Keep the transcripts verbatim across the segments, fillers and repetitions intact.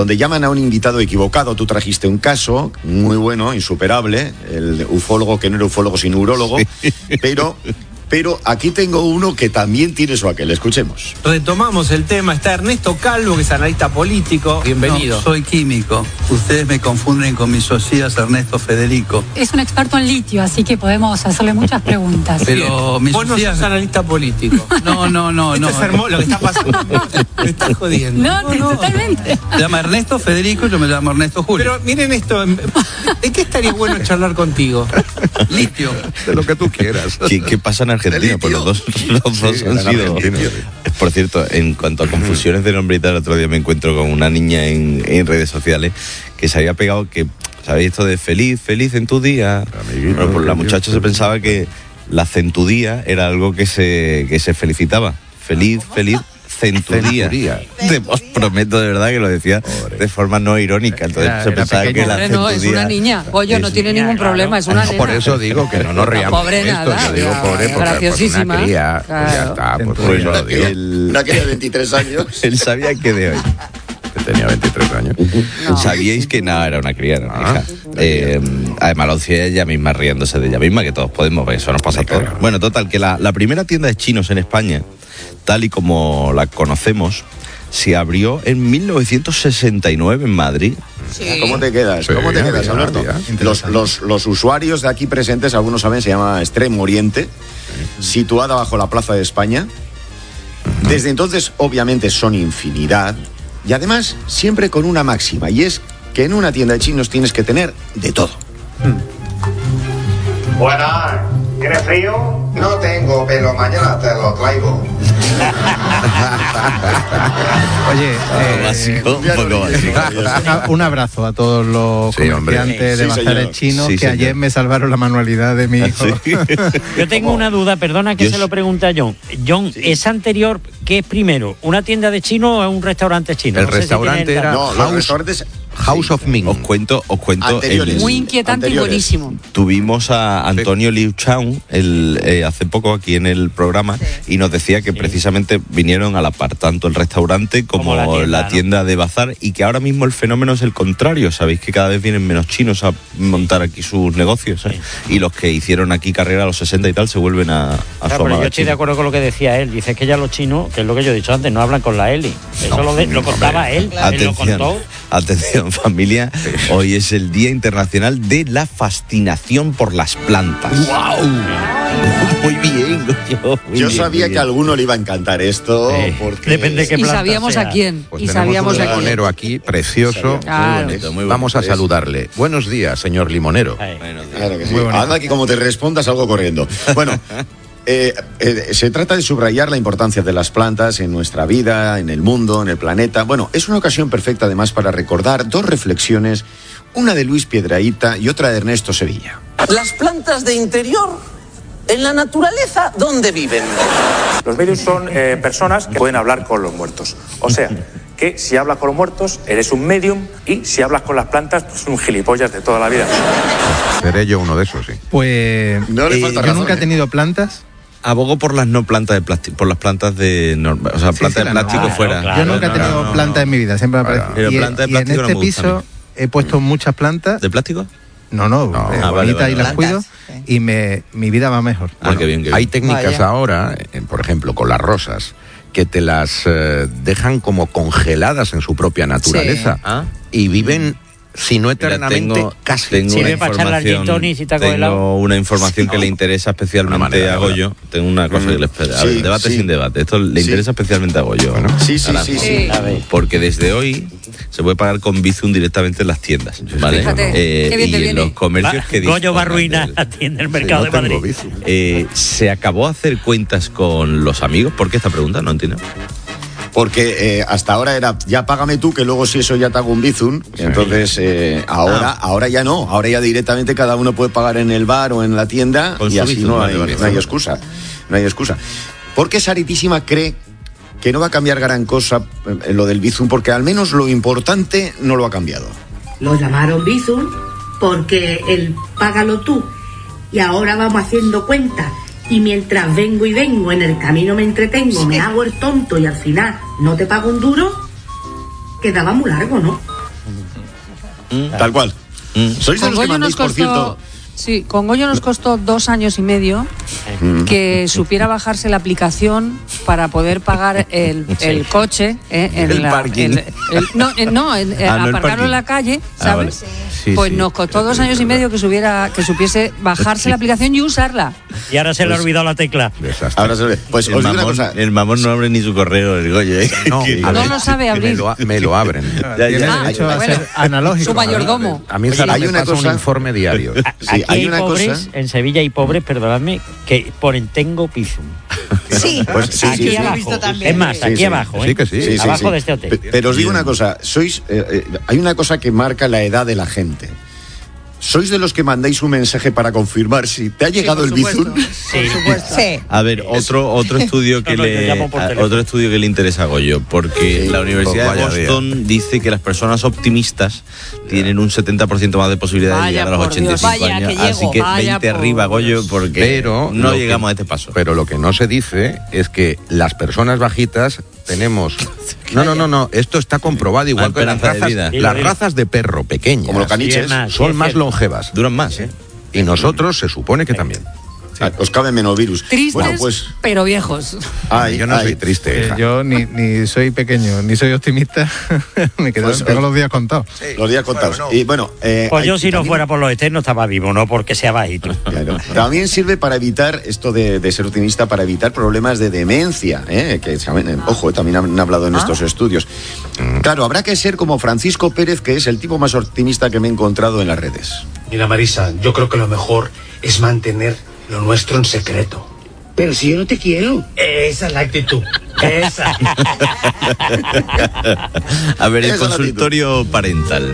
donde llaman a un invitado equivocado. Tú trajiste un caso muy bueno, insuperable, el ufólogo que no era ufólogo sino urólogo, sí. pero... Pero aquí tengo uno que también tiene su aquel. Escuchemos. Retomamos el tema. Está Ernesto Calvo, que es analista político. Bienvenido. No, soy químico. Ustedes me confunden con mi socias Ernesto Federico. Es un experto en litio, así que podemos hacerle muchas preguntas. Pero mi Vos socias... no sos analista político. No, no, no. Esto no. es hermoso lo que está pasando. Me estás jodiendo. No, no, no, totalmente. Se llama Ernesto Federico y yo me llamo Ernesto Julio. Pero miren esto. ¿De qué estaría bueno charlar contigo? Litio. De lo que tú quieras. ¿Qué, qué pasa en Argentina? Pues los dos, los dos sí, han sido... Por cierto, en cuanto a confusiones de nombre y tal, el otro día me encuentro con una niña en, en redes sociales que se había pegado que, ¿sabéis esto de feliz, feliz en tu día? Amiguito, bueno, pues la muchacha se pensaba que la centudía era algo que se, que se felicitaba. Feliz, feliz. Centuría. Te os prometo de verdad que lo decía Pobre. de forma no irónica. Entonces era, se pensaba que la centuría... No, es una niña. Oye, no tiene ningún claro. problema, es una no, nena. Por eso digo que no nos riamos. Pobre esto, nada. Yo digo pobre porque graciosísima. Pues una cría, claro. pues ya está. Pues pues lo digo. El... Una cría de veintitrés años. Él sabía que de hoy. Que tenía veintitrés años. No. Sabíais que nada, era una cría, era una Ah, hija. Eh, además lo decía ella misma riéndose de ella misma, que todos podemos, porque eso nos pasa a todos. Bueno, total, que la, la primera tienda de chinos en España, tal y como la conocemos, se abrió en mil novecientos sesenta y nueve en Madrid. Sí. ¿Cómo te quedas? Sí, ¿Cómo te quedas, ya, Alberto? ya. Los, los, los usuarios de aquí presentes, algunos saben, se llama Extremo Oriente, sí. situada bajo la Plaza de España. Uh-huh. Desde entonces, obviamente, son infinidad. Y además, siempre con una máxima, y es que en una tienda de chinos tienes que tener de todo. Buenas, ¿tienes frío? No tengo, pero mañana te lo traigo. Oye, eh, básico, un poco básico. Un abrazo a todos los sí, comerciantes sí, de bazares chinos sí, que señor. ayer me salvaron la manualidad de mi hijo. Sí. Yo tengo una duda, perdona que Dios. se lo pregunte a John. John, Sí. ¿es anterior qué es primero? ¿Una tienda de chino o un restaurante chino? El No sé si restaurante tiene el era- dato. No, los House- restaurantes... House sí. of Ming. Os cuento, os cuento. Anteriores. el- Muy inquietante Anteriores. y buenísimo. Tuvimos a Antonio Liu Chang el, eh, hace poco aquí en el programa Sí. y nos decía que Sí. precisamente vinieron a la par tanto el restaurante como, Como la la tienda, tienda, ¿no? de bazar, y que ahora mismo el fenómeno es el contrario. Sabéis que cada vez vienen menos chinos a montar aquí sus negocios, ¿eh? Y los que hicieron aquí carrera a los sesenta y tal se vuelven a, a Claro, su pero amada yo estoy de China. acuerdo con lo que decía él. Dice que ya los chinos, que es lo que yo he dicho antes, no hablan con la Eli. Eso No, lo, de- lo hombre. contaba él. Él lo Atención, contó. atención familia, hoy es el Día Internacional de la Fascinación por las Plantas. ¡Wow! Muy bien, yo, muy Yo bien, sabía muy que bien. a alguno le iba a encantar esto, Sí. porque... Depende qué Y planta sabíamos sea. a quién. Pues y tenemos sabíamos un a quién. limonero aquí, precioso. Claro. Muy bonito, muy bonito. Vamos a Es- saludarle. Buenos días, señor limonero. Ay. Buenos días. Claro que sí. Muy bonito. Anda que como te respondas algo corriendo. Bueno, eh, eh, se trata de subrayar la importancia de las plantas en nuestra vida, en el mundo, en el planeta. Bueno, es una ocasión perfecta además para recordar dos reflexiones, una de Luis Piedrahita y otra de Ernesto Sevilla. Las plantas de interior, en la naturaleza, ¿dónde viven? Los medios son eh, personas que pueden hablar con los muertos. O sea, que si hablas con los muertos, eres un medium, y si hablas con las plantas, pues un gilipollas de toda la vida. Seré yo uno de esos, sí. Pues No le eh, falta yo razón, nunca he ¿eh? tenido plantas. Abogo por las no plantas de plástico, por las plantas de norma, o sea, Sí, plantas sí, de la plástico normal. fuera. Claro, Yo nunca he no, tenido no, no, plantas no. en mi vida, siempre me Claro. parece. Pero Y, planta de y en plástico no este me gusta a piso mí. he puesto muchas plantas. ¿De plástico? No, no, No. eh, Ah, vale, bonitas vale, y las vale. cuido Plantas, y me, mi vida va mejor. Ah, qué bien, qué bien. Hay técnicas Vaya. ahora, eh, por ejemplo, con las rosas, que te las eh, dejan como congeladas en su propia naturaleza. Sí. Ah. Y viven, si no Mira, eternamente, tengo, casi. tengo Sirve una para echarle al gin información, tonic si te ha tengo congelado. una información que No. le interesa Una especialmente manera, a Goyo. Tengo una cosa que le espera. A Sí, ver, debate sí. sin debate. Esto le Sí. interesa especialmente a Goyo. Bueno. Sí, sí, Ahora, sí, Sí. sí. A ver. Porque desde hoy se puede pagar con Bizum directamente en las tiendas, ¿vale? Fíjate, Eh, qué bien y te en viene. los comercios Va- que Goyo va a dispongan arruinar del- la tienda del mercado no de tengo Madrid. Bizum. Eh, ¿Se acabó a hacer cuentas con los amigos? ¿Por qué esta pregunta? No entiendo. Porque eh, hasta ahora era, ya págame tú, que luego si eso ya te hago un bizum. Entonces, eh, ahora, Ah. ahora ya no. Ahora ya directamente cada uno puede pagar en el bar o en la tienda Con y su así bizum, no vale, hay, vale. no hay excusa. No hay excusa. Porque Saritísima cree que no va a cambiar gran cosa eh, lo del bizum, porque al menos lo importante no lo ha cambiado. Lo llamaron Bizum porque el págalo tú y ahora vamos haciendo cuentas y mientras vengo y vengo en el camino me entretengo, me hago el tonto y al final no te pago un duro, quedaba muy largo, ¿no? Mm. Tal cual. Mm. Sois de Con los que Goyo mandéis, nos por costó, cierto... sí, con Goyo nos costó dos años y medio que supiera bajarse la aplicación para poder pagar el, el coche eh, en El la, parking. en- el- no, en- no, en- Ah, no el aparcarlo parking. en la calle, Ah, ¿sabes? vale. Sí, pues sí. nos costó dos años y medio que subiera, que supiese bajarse la aplicación y usarla. Y ahora se le ha Pues- olvidado la tecla. Ahora se ve. Pues el, os digo una mamón, cosa. el mamón no abre ni su correo, el Goyo. ¿eh? No, Que- a No ver, lo sabe me abrir. lo, me lo abren. Ya, Tiene ya. derecho Ah, a bueno. ser analógico. Su mayordomo. A mí Oye, Sara hay me una pasa cosa- un informe diario. Sí, Aquí hay hay una pobres, cosa... en Sevilla hay pobres, perdonadme, que ponen tengo Bizum. Sí, Pues sí, aquí sí, sí. abajo. también. Es más, Sí, aquí sí. abajo, ¿eh? Sí que sí. Sí, sí, abajo sí. de este hotel. Pe- Pero os digo una cosa, sois eh, eh, hay una cosa que marca la edad de la gente. ¿Sois de los que mandáis un mensaje para confirmar si te ha llegado el Bizum? Sí. Sí. A ver, otro otro estudio que No, no, yo le llamo por a- teléfono. otro estudio que le interesa a Goyo, porque Sí, la Universidad pues de vaya Boston dice que las personas optimistas tienen un setenta por ciento más de posibilidad de Vaya llegar a los por ochenta y cinco Dios. Vaya, años, que llego. así que Vaya veinte por arriba, Goyo, Dios. porque Pero no lo que- llegamos a este paso. Pero lo que no se dice es que las personas bajitas tenemos... No, no, no, no. Esto está comprobado igual Más que las esperanza de razas, vida. las Dilo, dilo. razas de perro pequeñas. Como los caniches. Sí, es más, sí, son es más cierto. longevas. Duran más, ¿eh? Y nosotros se supone que también. Ah, Os cabe menos virus. Tristes, Bueno, pues... pero viejos. Ay, Yo no ay. soy triste, Eh, hija. yo ni, ni soy pequeño, ni soy optimista. Me quedo, Pues, tengo eh, los días contados. Los días contados. Bueno, no. Y bueno, eh, Pues hay- yo si no también- fuera por los externos estaba vivo, no porque sea bajito. Claro. También sirve para evitar esto de, de ser optimista, para evitar problemas de demencia, ¿eh? Que saben, eh, ojo, también han hablado en estos estudios. Claro, habrá que ser como Francisco Pérez, que es el tipo más optimista que me he encontrado en las redes. Mira, Marisa, yo creo que lo mejor es mantener lo nuestro en secreto. Pero si yo no te quiero. Esa es la actitud. Esa. A ver, el Esa es la consultorio parental.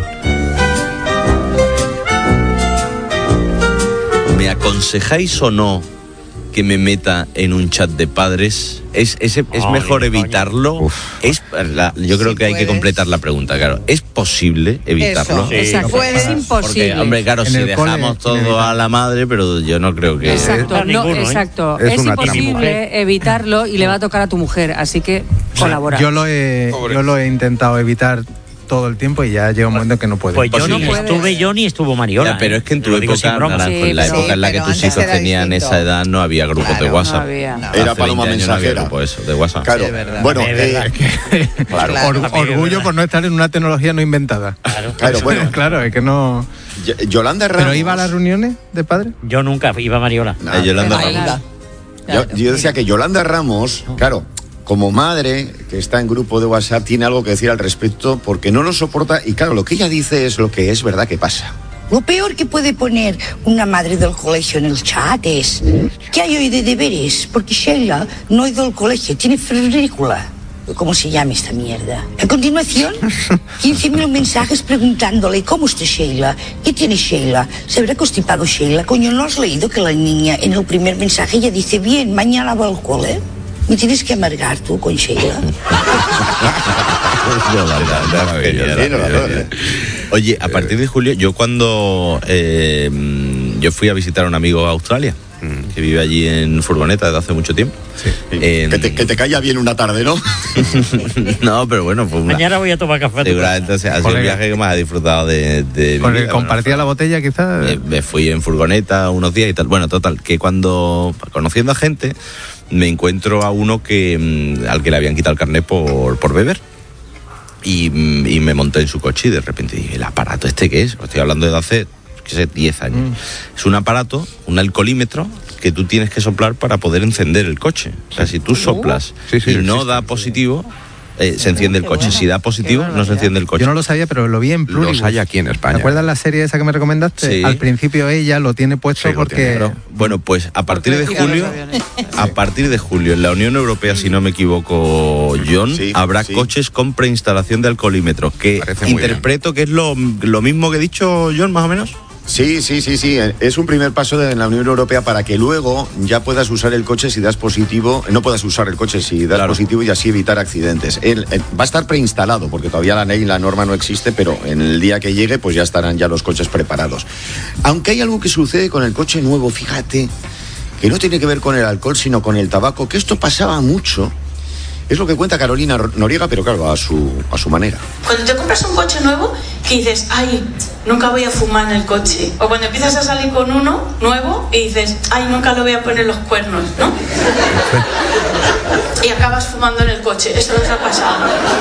¿Me aconsejáis o no que me meta en un chat de padres? ¿Es, es, es Ay, mejor coño. evitarlo? Es, la- yo creo Si que hay que puedes. completar la pregunta, claro. ¿Es posible evitarlo? Eso. Sí, Exacto, no es pasa. imposible. Porque, hombre, claro, En si el cole, dejamos todo inevitable. a la madre, pero yo no creo que... Exacto, Eh, no, ninguno, ¿eh? exacto. Es Es, una trampa. imposible evitarlo y le va a tocar a tu mujer, así que colabora. Yo lo he, yo lo he intentado evitar todo el tiempo y ya llega un momento en que no puedo. Pues yo no ni puedes. estuve yo ni estuvo Mariola. Ya, pero ¿eh? es que en Te tu lo digo época, sin broma. Naranjo, Sí, en la pero- época en la sí, que pero tus antes hijos era tenían distinto. esa edad, no había grupos de Claro. WhatsApp. No había. No. Era Hace paloma veinte años no había mensajera. grupo eso, de WhatsApp. Claro. Sí, es verdad. Bueno, Es eh, verdad. claro. Claro. Or- También es orgullo verdad. por no estar en una tecnología no inventada. Claro. Claro, bueno. claro, es que no. Y- Yolanda Ramos. ¿Pero iba a las reuniones de padres? Yo nunca iba Mariola. Nah, Eh, Yolanda Ahí Ramos. va. Yo, yo decía que Yolanda Ramos, claro, como madre que está en grupo de WhatsApp, tiene algo que decir al respecto porque no lo soporta y claro, lo que ella dice es lo que es verdad que pasa. Lo peor que puede poner una madre del colegio en el chat es ¿qué hay hoy de deberes? Porque Sheila no ha ido al colegio, tiene febrícula. ¿Cómo se llama esta mierda? A continuación, quince mil mensajes preguntándole ¿cómo está Sheila? ¿Qué tiene Sheila? ¿Se habrá constipado Sheila? Coño, ¿no has leído que la niña en el primer mensaje ella dice bien, mañana va al cole? ¿Me tienes que amargar tú con Sheila? Yolanda, genial. Sí, no, no, no. Oye, a partir de julio, yo cuando eh, yo fui a visitar a un amigo a Australia, que vive allí en furgoneta desde hace mucho tiempo. En- Que, te, que te calla bien una tarde, ¿no? no, pero bueno, fue una... Mañana voy a tomar café. a tu Seguramente ha sido el Colega. viaje que más he disfrutado de, de mi Con el vida, compartía bueno, la botella, quizás. me, me fui en furgoneta unos días y tal. Bueno, total, que cuando, conociendo a gente, me encuentro a uno que mm, al que le habían quitado el carnet por, por beber. Y, mm, y me monté en su coche y de repente dije, ¿el aparato este qué es? Estoy hablando de hace, qué sé, diez años. Es un aparato, un alcoholímetro, que tú tienes que soplar para poder encender el coche. O sea, si tú soplas Sí, sí, y no existe. da positivo, eh, se enciende el Qué coche. bueno. Si da positivo, Qué no se enciende el coche. Yo no lo sabía, pero lo vi en Pluribus. Los hay aquí en España. ¿Te acuerdas la serie esa que me recomendaste? Sí. Al principio ella lo tiene puesto Sí, lo porque... tiene, Claro. Bueno, pues a partir de Porque julio, tiran los aviones. a partir de julio en la Unión Europea, si no me equivoco, John, Sí, habrá sí. coches con preinstalación de alcoholímetros, que Parece muy interpreto que es lo, lo mismo que he dicho John, más o menos. Sí, sí, sí, sí. Es un primer paso de la Unión Europea para que luego ya puedas usar el coche si das positivo, no puedas usar el coche si das Claro. positivo y así evitar accidentes. El- el- va a estar preinstalado porque todavía la ley, la norma no existe, pero en el día que llegue pues ya estarán ya los coches preparados. Aunque hay algo que sucede con el coche nuevo, fíjate, que no tiene que ver con el alcohol sino con el tabaco, que esto pasaba mucho. Es lo que cuenta Carolina Noriega, pero claro, a su, a su manera. Cuando te compras un coche nuevo, que dices, ay, nunca voy a fumar en el coche. O cuando empiezas a salir con uno nuevo y dices, ay, nunca le voy a poner los cuernos, ¿no? Y acabas fumando en el coche. Eso nos ha pasado.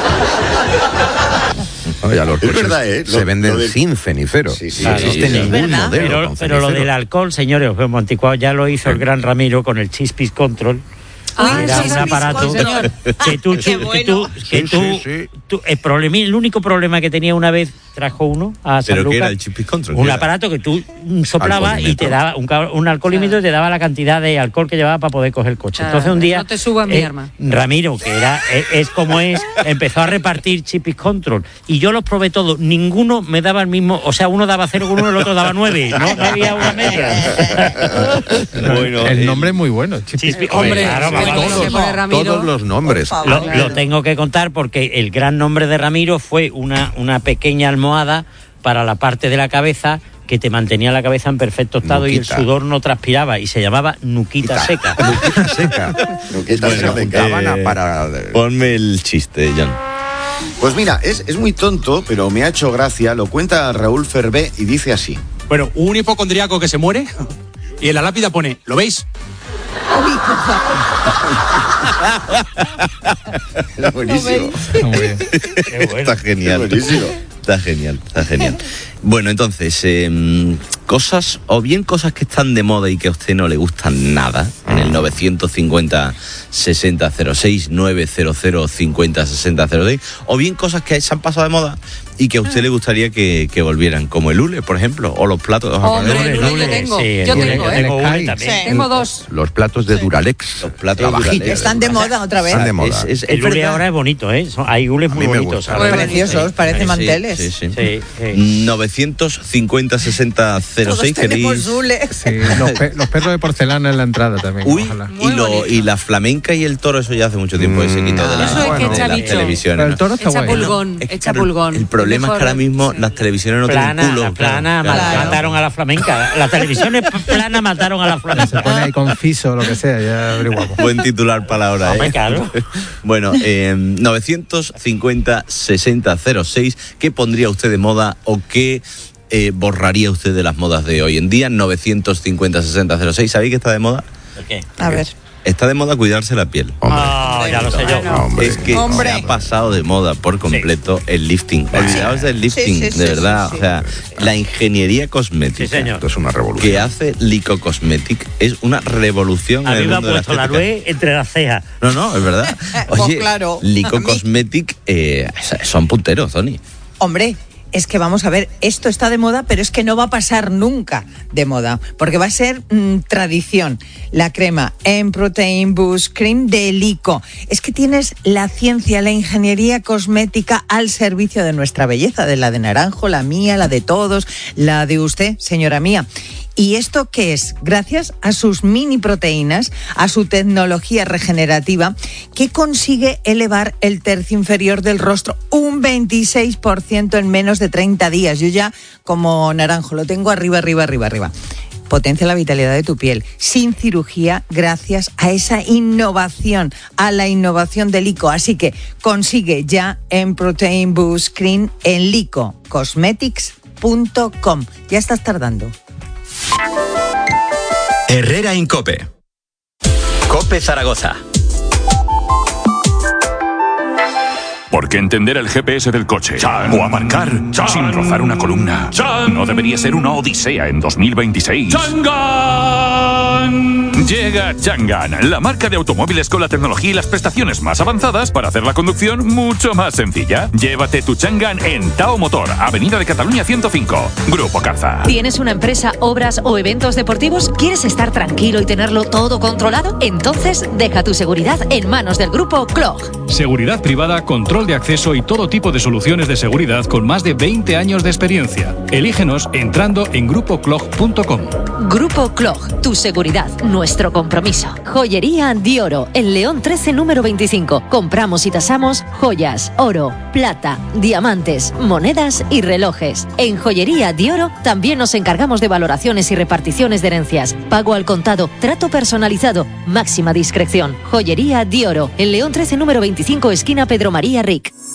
Oye, los es verdad, ¿eh? Se lo, venden lo de... sin cenicero. Sí, sí, claro, no existe sí, ningún es modelo. Pero, con pero lo del alcohol, señores, os vemos anticuado, ya lo hizo el gran Ramiro con el Chispis Control. Ah, era sí, un sí, aparato sí, que tú, Qué que tú, bueno. que Sí, tú, sí, sí. tú- el, problema, el único problema que tenía una vez trajo uno a San ¿Pero Lucas, qué era el Chispis Control? un ¿Qué era? aparato que tú mm, soplabas y Alcoholímetro. te daba un, ca- un alcoholímetro y te daba la cantidad de alcohol que llevaba para poder coger el coche. Claro, Entonces un día no te subas mi eh, arma. Ramiro, que era es, es como es, empezó a repartir Chispis Control y yo los probé todos, ninguno me daba el mismo, o sea, uno daba cero con uno, el otro daba nueve, no, no había una media. Bueno, El eh, nombre es muy bueno. Chispis. Chispis- Hombre, claro, qué vamos, bueno todos, que pone Ramiro. Todos los nombres. Lo, Claro. lo tengo que contar porque el gran nombre de Ramiro fue una, una pequeña almohada para la parte de la cabeza que te mantenía la cabeza en perfecto estado y el Nuquita. sudor no transpiraba y se llamaba Nuquita Seca. Nuquita seca. Nuquita Bueno, seca, me encanta. juntaban a eh, para... Ponme el chiste, Jan. Pues mira, es, es muy tonto, pero me ha hecho gracia. Lo cuenta Raúl Ferbé y dice así. Bueno, un hipocondríaco que se muere y en la lápida pone, ¿lo veis? Es buenísimo. Muy bien. Qué bueno. Está genial. Es buenísimo. Está genial, está genial. Bueno, entonces, eh, cosas, o bien cosas que están de moda y que a usted no le gustan nada, en el nueve cincuenta sesenta cero seis, nueve cero cero cincuenta sesenta cero seis, o bien cosas que se han pasado de moda y que a usted le gustaría que, que volvieran, como el hule, por ejemplo, o los platos. Hombre, El el hule hule, yo tengo. sí, el Yo hule, tengo, yo ¿eh? tengo hule Sí. también. Tengo dos. Los platos de Duralex. Los platos La vajilla. Duralex. Están de moda otra vez. Están de moda. Es, es- es El hule verdad. ahora es bonito, ¿eh? Son- hay hules A muy mí me bonitos. gusta. ahora. Muy Preciosos, parecen Sí, manteles. sí, sí. Sí, sí. nueve cincuenta sesenta cero Todos seis, tenemos queréis... hule. Sí, los, pe- los perros de porcelana en la entrada también. Uy, ojalá. y, lo, y la flamenca y el toro, eso ya hace mucho tiempo que se quitó de, la, Eso es que de echa las bicho. televisiones. Pero el ¿no? toro está Echa guay. pulgón, Es que, echa claro, pulgón. El problema es que ahora mismo las televisiones no Plana, tienen culo. la plana, claro, ma- claro. mataron a la flamenca. Las televisiones plana mataron a la Se pone ahí flamenca. con fiso o lo que sea, ya averiguamos. Buen titular para la hora, Hombre, ¿eh? claro. Bueno, eh, nueve cincuenta sesenta cero seis, ¿qué pondría usted de moda o qué eh, borraría usted de las modas de hoy en día? nueve cincuenta sesenta cero seis, ¿sabéis que está de moda? ¿Por qué? A ver. Está de moda cuidarse la piel. Hombre. Ah, ya lo sé yo. Hombre. Es que Hombre. se ha pasado de moda por completo el lifting. Olvidaos del lifting, Sí, sí, de sí, verdad. sí, sí. O sea, la ingeniería cosmética Sí, señor. Esto es una revolución. que hace Lico Cosmetic es una revolución A en mí el me ha mundo de la puesto la estética. nuez entre las cejas. No, no, es verdad. Pues Oye, claro, Lico a mí. Cosmetic eh, son punteros, Tony. Hombre, es que vamos a ver, esto está de moda, pero es que no va a pasar nunca de moda, porque va a ser mm, tradición. La crema en Protein Boost Cream de Lico. Es que tienes la ciencia, la ingeniería cosmética al servicio de nuestra belleza, de la de Naranjo, la mía, la de todos, la de usted, señora mía. ¿Y esto qué es? Gracias a sus mini proteínas, a su tecnología regenerativa, que consigue elevar el tercio inferior del rostro un veintiséis por ciento en menos de treinta días. Yo ya, como Naranjo, lo tengo arriba, arriba, arriba, arriba. Potencia la vitalidad de tu piel, sin cirugía, gracias a esa innovación, a la innovación de Lico. Así que consigue ya en Protein Boost Cream en lico cosmetics punto com. Ya estás tardando. Herrera Incope. Cope Zaragoza. Porque entender el G P S del coche o aparcar sin rozar una columna no debería ser una odisea en dos mil veintiséis. ¡Changan! Llega Changan, la marca de automóviles con la tecnología y las prestaciones más avanzadas para hacer la conducción mucho más sencilla. Llévate tu Changan en Tao Motor, Avenida de Cataluña ciento cinco, Grupo Carza. ¿Tienes una empresa, obras o eventos deportivos? ¿Quieres estar tranquilo y tenerlo todo controlado? Entonces deja tu seguridad en manos del Grupo Clog. Seguridad privada, control de acceso y todo tipo de soluciones de seguridad con más de veinte años de experiencia. Elígenos entrando en grupo clog punto com. Grupo Clog, tu seguridad, nuestro compromiso. Joyería Dioro, en León trece, número veinticinco. Compramos y tasamos joyas, oro, plata, diamantes, monedas y relojes. En Joyería Dioro también nos encargamos de valoraciones y reparticiones de herencias. Pago al contado, trato personalizado, máxima discreción. Joyería Dioro, en León trece, número veinticinco, esquina Pedro María Ric.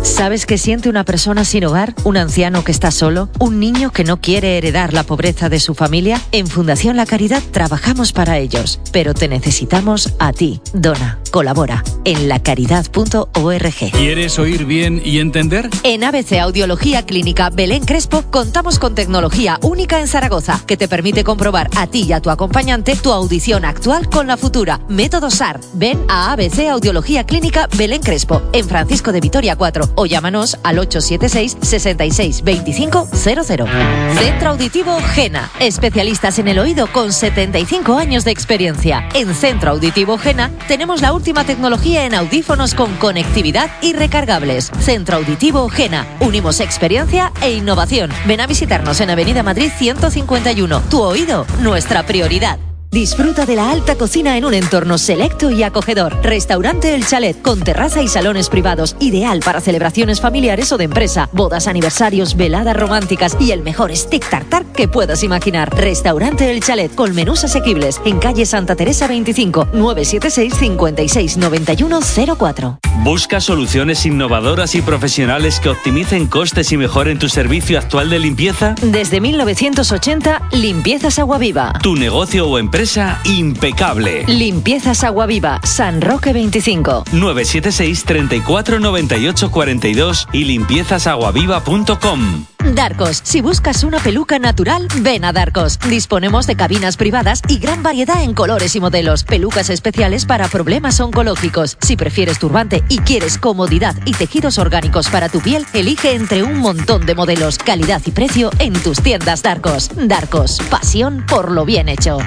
¿Sabes qué siente una persona sin hogar? ¿Un anciano que está solo? ¿Un niño que no quiere heredar la pobreza de su familia? En Fundación La Caridad trabajamos para ellos, pero te necesitamos a ti. Dona, colabora en lacaridad punto org. ¿Quieres oír bien y entender? En A B C Audiología Clínica Belén Crespo contamos con tecnología única en Zaragoza que te permite comprobar a ti y a tu acompañante tu audición actual con la futura. Método S A R. Ven a A B C Audiología Clínica Belén Crespo en Francisco de Vitoria cuatro o llámanos al ocho siete seis, seis seis dos cinco cero cero. Centro Auditivo Gena. Especialistas en el oído con setenta y cinco años de experiencia. En Centro Auditivo Gena tenemos la última tecnología en audífonos con conectividad y recargables. Centro Auditivo Gena. Unimos experiencia e innovación. Ven a visitarnos en Avenida Madrid ciento cincuenta y uno. Tu oído, nuestra prioridad. Disfruta de la alta cocina en un entorno selecto y acogedor. Restaurante El Chalet, con terraza y salones privados, ideal para celebraciones familiares o de empresa, bodas, aniversarios, veladas románticas y el mejor stick tartar que puedas imaginar. Restaurante El Chalet, con menús asequibles, en calle Santa Teresa veinticinco, nueve siete seis, cinco seis nueve uno cero cuatro. ¿Buscas soluciones innovadoras y profesionales que optimicen costes y mejoren tu servicio actual de limpieza? Desde mil novecientos ochenta, Limpiezas Aguaviva. Tu negocio o empresa impecable. Limpiezas Aguaviva, San Roque veinticinco. nueve siete seis, treinta y cuatro, noventa y ocho, cuarenta y dos y limpiezas aguaviva punto com. Darcos, si buscas una peluca natural, ven a Darcos. Disponemos de cabinas privadas y gran variedad en colores y modelos. Pelucas especiales para problemas oncológicos. Si prefieres turbante y quieres comodidad y tejidos orgánicos para tu piel, elige entre un montón de modelos. Calidad y precio en tus tiendas Darcos. Darcos, pasión por lo bien hecho.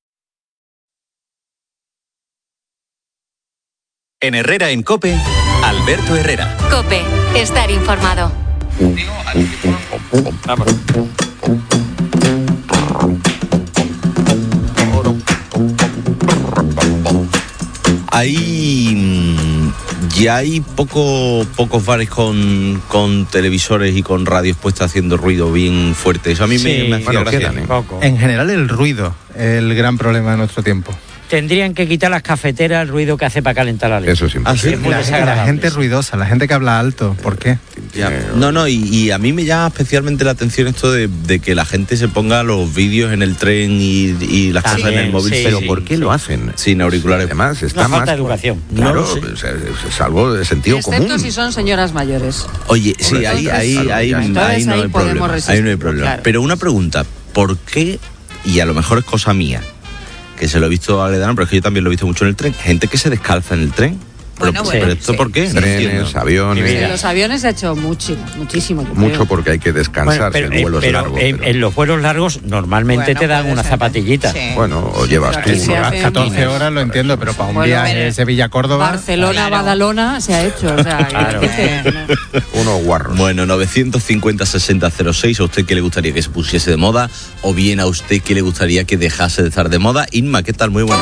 En Herrera en COPE, Alberto Herrera. COPE, estar informado. Hay ya hay poco, pocos bares con, con televisores y con radios puestas haciendo ruido bien fuerte. Eso a mí Sí, me, me hacía bueno, gracia. quedan, ¿eh? En general el ruido, el gran problema de nuestro tiempo. Tendrían que quitar las cafeteras, el ruido que hace para calentar la leche. Eso sí. Ah, sí, Es muy la, desagradable. la gente ruidosa, la gente que habla alto, ¿por qué? Ya. No, no, y, y a mí me llama especialmente la atención esto de, de que la gente se ponga los vídeos en el tren y, y las También, cosas en el móvil. sí, Pero sí, ¿por qué sí. lo hacen? Sin auriculares. Además, está Una falta más de educación. Claro, No, sí. es, es algo de sentido Excepto común. si son señoras mayores. Oye, sí, Hombre, ahí, entonces- ahí, Claro, ahí, ya ahí, está. ahí no Ahí hay podemos problema. resistir, Ahí no hay problema. claro. Pero una pregunta, ¿por qué? Y a lo mejor es cosa mía, que se lo he visto a Ledana, pero es que yo también lo he visto mucho en el tren. Gente que se descalza en el tren. Pero, Bueno, pero bueno, ¿esto sí. por qué? No Trenes, entiendo. aviones. En los aviones se ha hecho mucho, muchísimo. yo Mucho creo. porque hay que descansar Bueno, pero, en vuelos pero largos. en, en los vuelos largos normalmente Bueno, te dan puede una ser. zapatillita. Sí. Bueno, o llevas pero tú. aquí se unos hace catorce calcetines. horas lo entiendo, pero para un Bueno, viaje pero- de Sevilla-Córdoba... Barcelona, Badalona se ha hecho. O sea, Claro. que- Unos guarros. Bueno, novecientos cincuenta, sesenta, cero seis, ¿a usted qué le gustaría que se pusiese de moda? O bien a usted qué le gustaría que dejase de estar de moda. Inma, ¿qué tal? Muy buenas.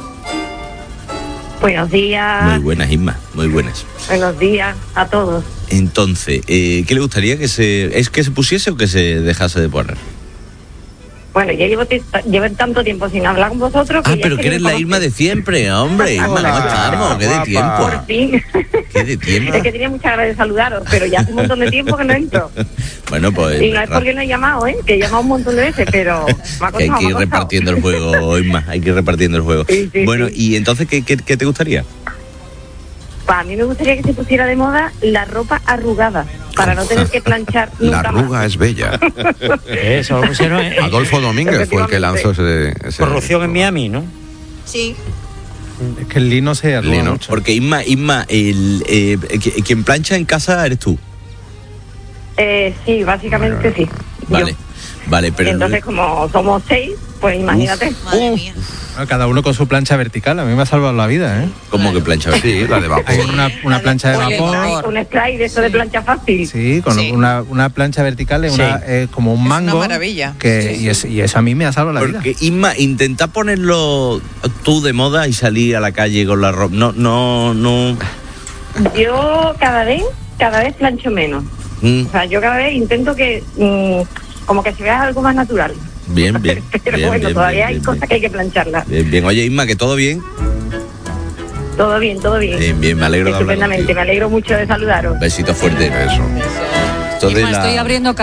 Buenos días, Muy buenas, Inma, muy buenas. buenos días a todos. Entonces, eh, ¿qué le gustaría que se... ¿Es que se pusiese o que se dejase de poner? Bueno, ya llevo, ti- llevo tanto tiempo sin hablar con vosotros. Ah, ya pero es que eres me la Irma de siempre, hombre. Irma, ¿cómo estamos? ¿Qué de tiempo? Por fin. ¿Qué de tiempo? Es que tenía muchas ganas de saludaros, pero ya hace un montón de tiempo que no entro. Bueno, pues... Y no es porque no he llamado, ¿eh? Que he llamado un montón de veces, pero me ha Que hay costado, que ir me ha costado. repartiendo el juego, Inma. Hay que ir repartiendo el juego. Sí, sí, Bueno, sí. y entonces, ¿qué, qué, qué te gustaría? Para mí me gustaría que se pusiera de moda la ropa arrugada, para no tener que planchar La nunca más. arruga es bella. Eso lo pusieron en, Adolfo Domínguez fue el que lanzó ese... ese- corrupción en Miami, ¿no? Sí. Es que el lino se arruga Lino. mucho. Porque Inma, Inma el, eh, qui- quien plancha en casa eres tú. Eh, sí, básicamente sí. Vale, vale, pero... Entonces, como somos seis, pues imagínate. Bueno, cada uno con su plancha vertical, a mí me ha salvado la vida, ¿eh? ¿Cómo que plancha? Sí, la de vapor. Hay una, una plancha de Oye, vapor. un spray de eso de plancha fácil. Sí, con Una, una plancha vertical es Sí. una, eh, como un mango. maravilla. Que, y, es- y eso a mí me ha salvado la vida. Porque Inma, intenta ponerlo tú de moda y salir a la calle con la ropa. No, no, no. Yo cada vez, cada vez plancho menos. Mm, O sea, yo cada vez intento que, mm, como que se vea algo más natural. bien, bien. Pero bien, bueno, bien, todavía bien, hay bien, cosas que hay que plancharlas. bien, bien. Oye, Inma, que todo bien. Todo bien, todo bien. Bien, bien, me alegro de hablar Estupendamente, contigo. me alegro mucho de saludaros. Besito fuerte. Eso. Esto de Inma, la- estoy abriendo